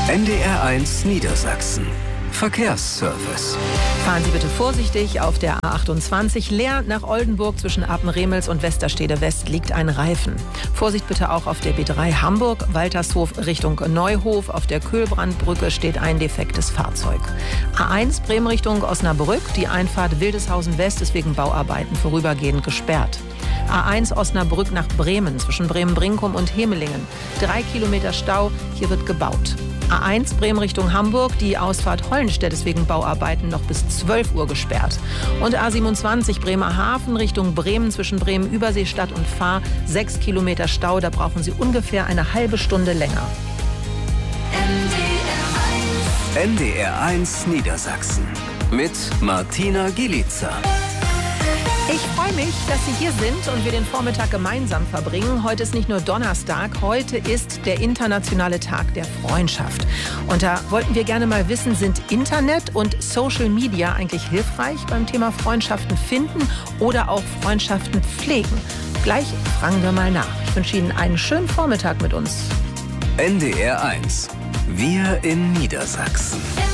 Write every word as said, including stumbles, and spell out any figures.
N D R eins Niedersachsen. Verkehrsservice. Fahren Sie bitte vorsichtig auf der A achtundzwanzig. Leer nach Oldenburg zwischen Apen-Remels und Westerstede West liegt ein Reifen. Vorsicht bitte auch auf der B drei Hamburg, Waltershof Richtung Neuhof. Auf der Kühlbrandbrücke steht ein defektes Fahrzeug. A eins Bremen Richtung Osnabrück. Die Einfahrt Wildeshausen West ist wegen Bauarbeiten vorübergehend gesperrt. A eins Osnabrück nach Bremen zwischen Bremen-Brinkum und Hemelingen. Drei Kilometer Stau, hier wird gebaut. A eins Bremen Richtung Hamburg, die Ausfahrt Hollenstedt ist wegen Bauarbeiten noch bis zwölf Uhr gesperrt. Und A siebenundzwanzig Bremerhaven Richtung Bremen zwischen Bremen-Überseestadt und Fahr, sechs Kilometer Stau, da brauchen Sie ungefähr eine halbe Stunde länger. N D R eins Niedersachsen mit Martina Gielica. Ich freue mich, dass Sie hier sind und wir den Vormittag gemeinsam verbringen. Heute ist nicht nur Donnerstag, heute ist der internationale Tag der Freundschaft. Und da wollten wir gerne mal wissen, sind Internet und Social Media eigentlich hilfreich beim Thema Freundschaften finden oder auch Freundschaften pflegen? Gleich fragen wir mal nach. Ich wünsche Ihnen einen schönen Vormittag mit uns. N D R eins. Wir in Niedersachsen.